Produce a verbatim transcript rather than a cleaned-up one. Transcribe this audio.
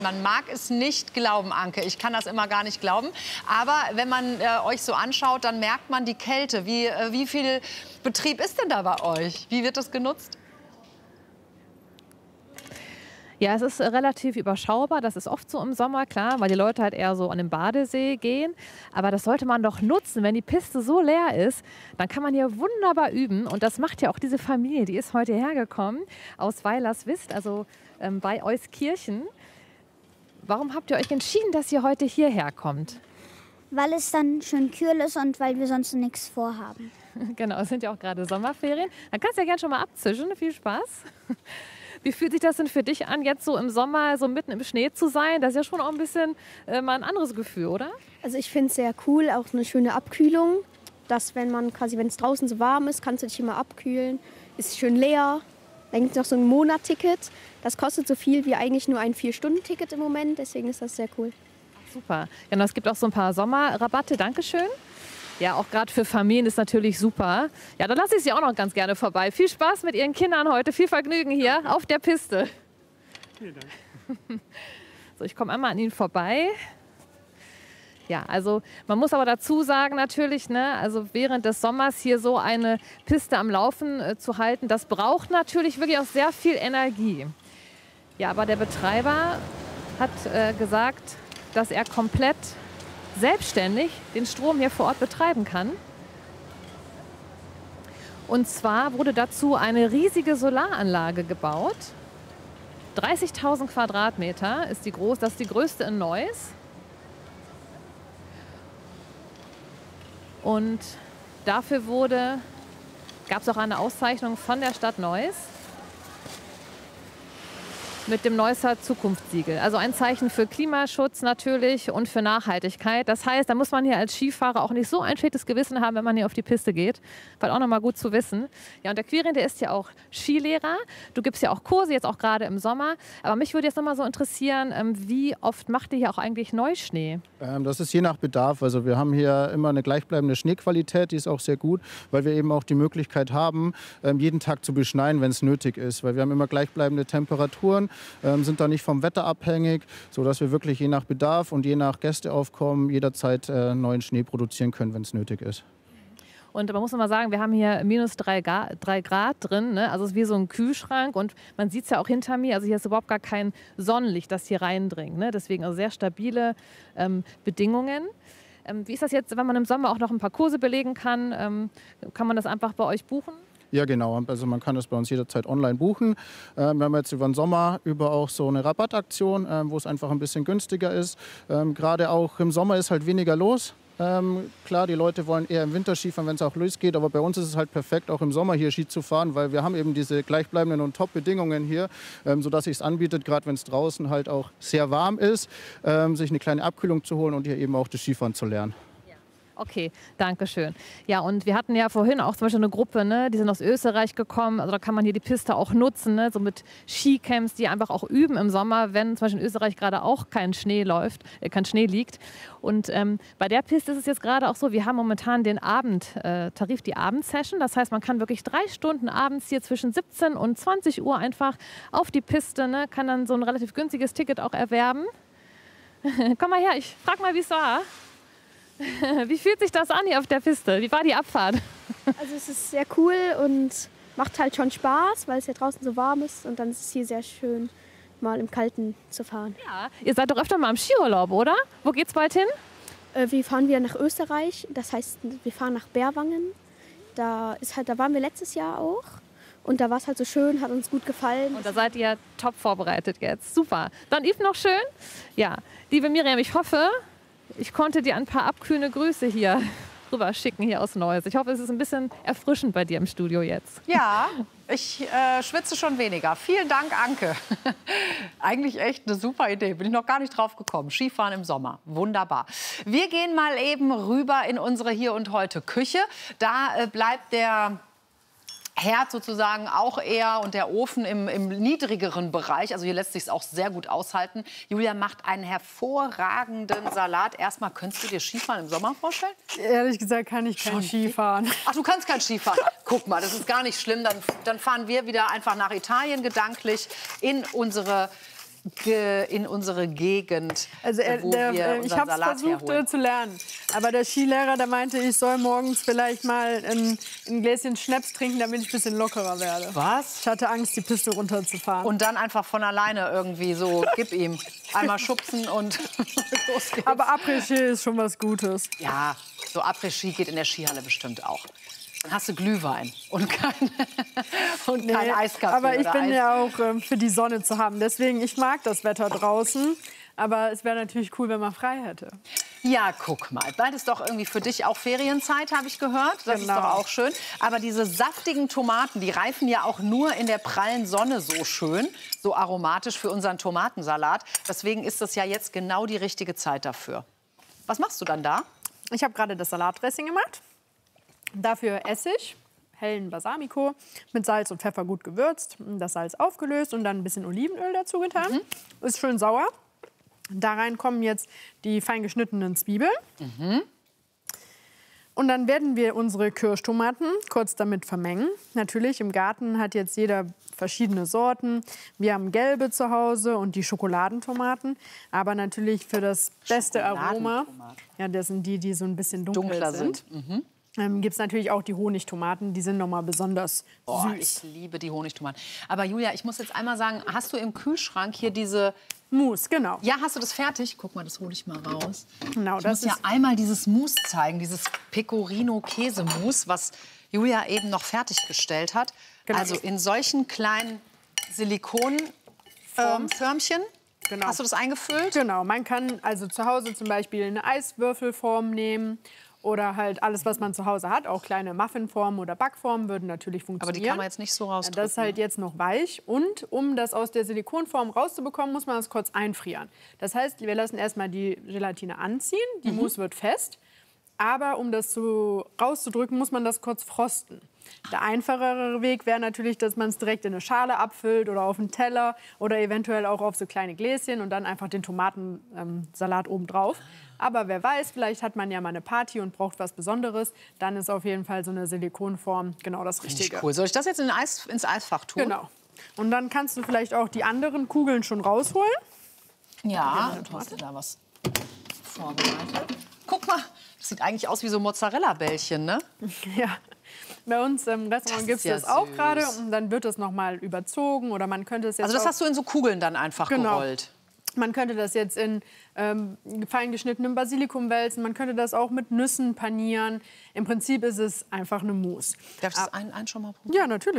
Man mag es nicht glauben, Anke. Ich kann das immer gar nicht glauben. Aber wenn man äh, euch so anschaut, dann merkt man die Kälte. Wie, äh, wie viel Betrieb ist denn da bei euch? Wie wird das genutzt? Ja, es ist äh, relativ überschaubar. Das ist oft so im Sommer, klar, weil die Leute halt eher so an den Badesee gehen. Aber das sollte man doch nutzen. Wenn die Piste so leer ist, dann kann man hier wunderbar üben. Und das macht ja auch diese Familie. Die ist heute hergekommen aus Weilerswist, also ähm, bei Euskirchen. Warum habt ihr euch entschieden, dass ihr heute hierher kommt? Weil es dann schön kühl ist und weil wir sonst nichts vorhaben. Genau, es sind ja auch gerade Sommerferien. Dann kannst du ja gerne schon mal abzischen. Viel Spaß. Wie fühlt sich das denn für dich an, jetzt so im Sommer so mitten im Schnee zu sein? Das ist ja schon auch ein bisschen äh, mal ein anderes Gefühl, oder? Also ich finde es sehr cool, auch eine schöne Abkühlung. Dass wenn man quasi, wenn es draußen so warm ist, kannst du dich immer abkühlen. Ist schön leer. Dann gibt es noch so ein Monat-Ticket. Das kostet so viel wie eigentlich nur ein vier-Stunden-Ticket im Moment. Deswegen ist das sehr cool. Super. Genau, es gibt auch so ein paar Sommerrabatte. Dankeschön. Ja, auch gerade für Familien ist natürlich super. Ja, dann lasse ich Sie auch noch ganz gerne vorbei. Viel Spaß mit Ihren Kindern heute. Viel Vergnügen hier auf der Piste. Vielen Dank. So, ich komme einmal an Ihnen vorbei. Ja, also man muss aber dazu sagen natürlich, ne, also während des Sommers hier so eine Piste am Laufen äh, zu halten, das braucht natürlich wirklich auch sehr viel Energie. Ja, aber der Betreiber hat äh, gesagt, dass er komplett selbstständig den Strom hier vor Ort betreiben kann. Und zwar wurde dazu eine riesige Solaranlage gebaut. dreißigtausend Quadratmeter ist die groß, das ist die größte in Neuss. Und dafür wurde, gab es auch eine Auszeichnung von der Stadt Neuss mit dem Neusser Zukunftssiegel. Also ein Zeichen für Klimaschutz natürlich und für Nachhaltigkeit. Das heißt, da muss man hier als Skifahrer auch nicht so ein schlechtes Gewissen haben, wenn man hier auf die Piste geht. Weil auch noch mal gut zu wissen. Ja, und der Quirin, der ist ja auch Skilehrer. Du gibst ja auch Kurse, jetzt auch gerade im Sommer. Aber mich würde jetzt noch mal so interessieren, wie oft macht ihr hier auch eigentlich Neuschnee? Ähm, das ist je nach Bedarf. Also wir haben hier immer eine gleichbleibende Schneequalität, die ist auch sehr gut, weil wir eben auch die Möglichkeit haben, ähm, jeden Tag zu beschneien, wenn es nötig ist. Weil wir haben immer gleichbleibende Temperaturen. Ähm, sind da nicht vom Wetter abhängig, sodass wir wirklich je nach Bedarf und je nach Gästeaufkommen jederzeit äh, neuen Schnee produzieren können, wenn es nötig ist. Und man muss noch mal sagen, wir haben hier minus drei Grad drin, ne? Also es ist wie so ein Kühlschrank und man sieht es ja auch hinter mir, also hier ist überhaupt gar kein Sonnenlicht, das hier reindringt, ne? Deswegen also sehr stabile ähm, Bedingungen. Ähm, wie ist das jetzt, wenn man im Sommer auch noch ein paar Kurse belegen kann? Ähm, kann man das einfach bei euch buchen? Ja, genau. Also man kann das bei uns jederzeit online buchen. Ähm, wir haben jetzt über den Sommer über auch so eine Rabattaktion, ähm, wo es einfach ein bisschen günstiger ist. Ähm, Gerade auch im Sommer ist halt weniger los. Ähm, klar, die Leute wollen eher im Winter Skifahren, wenn es auch losgeht. Aber bei uns ist es halt perfekt, auch im Sommer hier Ski zu fahren, weil wir haben eben diese gleichbleibenden und Top-Bedingungen hier, ähm, sodass sich es anbietet, gerade wenn es draußen halt auch sehr warm ist, ähm, sich eine kleine Abkühlung zu holen und hier eben auch das Skifahren zu lernen. Okay, danke schön. Ja, und wir hatten ja vorhin auch zum Beispiel eine Gruppe, ne, die sind aus Österreich gekommen. Also da kann man hier die Piste auch nutzen, ne, so mit Skicamps, die einfach auch üben im Sommer, wenn zum Beispiel in Österreich gerade auch kein Schnee läuft, äh, kein Schnee liegt. Und ähm, bei der Piste ist es jetzt gerade auch so, wir haben momentan den Abendtarif, äh, die Abendsession. Das heißt, man kann wirklich drei Stunden abends hier zwischen siebzehn und zwanzig Uhr einfach auf die Piste, ne, kann dann so ein relativ günstiges Ticket auch erwerben. Komm mal her, ich frag mal, wie es war. Wie fühlt sich das an hier auf der Piste? Wie war die Abfahrt? Also es ist sehr cool und macht halt schon Spaß, weil es ja draußen so warm ist. Und dann ist es hier sehr schön, mal im Kalten zu fahren. Ja, ihr seid doch öfter mal im Skiurlaub, oder? Wo geht's bald hin? Äh, wir fahren wieder nach Österreich. Das heißt, wir fahren nach Berwangen. Da, ist halt, da waren wir letztes Jahr auch. Und da war es halt so schön, hat uns gut gefallen. Und da seid ihr top vorbereitet jetzt. Super. Dann Yves noch schön. Ja, liebe Miriam, ich hoffe, ich konnte dir ein paar abkühlende Grüße hier rüber schicken, hier aus Neuss. Ich hoffe, es ist ein bisschen erfrischend bei dir im Studio jetzt. Ja, ich äh, schwitze schon weniger. Vielen Dank, Anke. Eigentlich echt eine super Idee. Bin ich noch gar nicht drauf gekommen. Skifahren im Sommer. Wunderbar. Wir gehen mal eben rüber in unsere Hier und Heute Küche. Da äh, bleibt der Herd sozusagen auch eher und der Ofen im, im niedrigeren Bereich. Also hier lässt sich es auch sehr gut aushalten. Julia macht einen hervorragenden Salat. Erstmal, könntest du dir Skifahren im Sommer vorstellen? Ehrlich gesagt kann ich kein Skifahren. Ach, du kannst kein Skifahren. Guck mal, das ist gar nicht schlimm. Dann, dann fahren wir wieder einfach nach Italien gedanklich in unsere ge in unsere Gegend, Also er, wo der, wir äh, ich unseren habe es Salat versucht herholen. äh, zu lernen. Aber der Skilehrer, der meinte, ich soll morgens vielleicht mal ein, ein Gläschen Schnaps trinken, damit ich ein bisschen lockerer werde. Was? Ich hatte Angst, die Piste runterzufahren. Und dann einfach von alleine irgendwie so, gib ihm. Einmal schubsen und los geht's. Aber Après-Ski ist schon was Gutes. Ja, so Après-Ski geht in der Skihalle bestimmt auch. Dann hast du Glühwein und kein, und kein Nee, Eiskaffee aber ich oder bin Eis. ja auch ähm, für die Sonne zu haben. Deswegen, ich mag das Wetter draußen. Aber es wäre natürlich cool, wenn man frei hätte. Ja, guck mal. Bald ist doch irgendwie für dich auch Ferienzeit, habe ich gehört. Das Genau. ist doch auch schön. Aber diese saftigen Tomaten, die reifen ja auch nur in der prallen Sonne so schön, so aromatisch für unseren Tomatensalat. Deswegen ist das ja jetzt genau die richtige Zeit dafür. Was machst du dann da? Ich habe gerade das Salatdressing gemacht. Dafür Essig, hellen Balsamico, mit Salz und Pfeffer gut gewürzt. Das Salz aufgelöst und dann ein bisschen Olivenöl dazu getan. Mhm. Ist schön sauer. Da rein kommen jetzt die fein geschnittenen Zwiebeln. Mhm. Und dann werden wir unsere Kirschtomaten kurz damit vermengen. Natürlich, im Garten hat jetzt jeder verschiedene Sorten. Wir haben gelbe zu Hause und die Schokoladentomaten. Aber natürlich für das beste Aroma, ja, das sind die, die so ein bisschen dunkel Dunkler sind. sind. Mhm. Ähm, gibt es natürlich auch die Honigtomaten, die sind noch mal besonders Oh, süß. ich liebe die Honigtomaten. Aber Julia, ich muss jetzt einmal sagen, hast du im Kühlschrank hier diese... Mousse, genau. Ja, hast du das fertig? Guck mal, das hole ich mal raus. Genau, Ich das muss ja ist einmal dieses Mousse zeigen, dieses Pecorino-Käsemousse, was Julia eben noch fertiggestellt hat. Genau. Also in solchen kleinen Silikonförmchen. Genau. Hast du das eingefüllt? Genau, man kann also zu Hause zum Beispiel eine Eiswürfelform nehmen oder halt alles, was man zu Hause hat. Auch kleine Muffinformen oder Backformen würden natürlich funktionieren. Aber die kann man jetzt nicht so Ja, rausdrücken. das ist halt jetzt noch weich. Und um das aus der Silikonform rauszubekommen, muss man das kurz einfrieren. Das heißt, wir lassen erstmal die Gelatine anziehen. Die Mhm. Mousse wird fest. Aber um das zu, rauszudrücken, muss man das kurz frosten. Der einfachere Weg wäre natürlich, dass man es direkt in eine Schale abfüllt oder auf einen Teller oder eventuell auch auf so kleine Gläschen und dann einfach den Tomatensalat ähm, oben drauf. Aber wer weiß, vielleicht hat man ja mal eine Party und braucht was Besonderes. Dann ist auf jeden Fall so eine Silikonform genau das Richtig Richtige. cool. Soll ich das jetzt in den Eis, ins Eisfach tun? Genau. Und dann kannst du vielleicht auch die anderen Kugeln schon rausholen. Ja, du hast dir da was vorbereitet. Guck mal, das sieht eigentlich aus wie so Mozzarella-Bällchen, ne? Ja. Bei uns im Das Restaurant ist gibt es ja das auch süß. gerade. Und dann wird es noch mal überzogen. Oder man könnte es jetzt Also das auch, hast du in so Kugeln dann einfach Genau. gerollt. Man könnte das jetzt in ähm, fein geschnittenem Basilikum wälzen. Man könnte das auch mit Nüssen panieren. Im Prinzip ist es einfach eine Mousse. Darf ich Ah. das einen, einen schon mal probieren? Ja, natürlich.